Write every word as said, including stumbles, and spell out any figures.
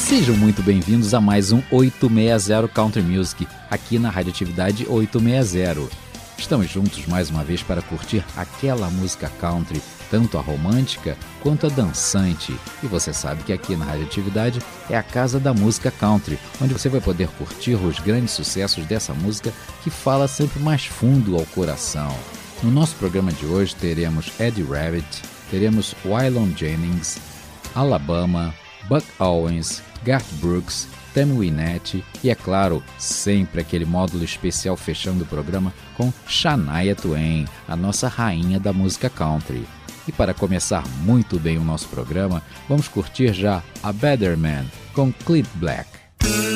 Sejam muito bem-vindos a mais um oitocentos e sessenta Country Music, aqui na Radioatividade oitocentos e sessenta. Estamos juntos mais uma vez para curtir aquela música country, tanto a romântica quanto a dançante. E você sabe que aqui na Radioatividade é a casa da música country, onde você vai poder curtir os grandes sucessos dessa música que fala sempre mais fundo ao coração. No nosso programa de hoje teremos Eddie Rabbitt, teremos Waylon Jennings, Alabama, Buck Owens, Garth Brooks, Tammy Wynette e, é claro, sempre aquele módulo especial fechando o programa com Shania Twain, a nossa rainha da música country. E para começar muito bem o nosso programa, vamos curtir já A Better Man com Clint Black.